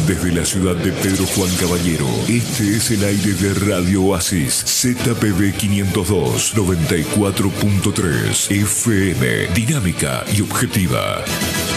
Desde la ciudad de Pedro Juan Caballero, este es el aire de Radio Oasis, ZPB 502, 94.3, FM, dinámica y objetiva.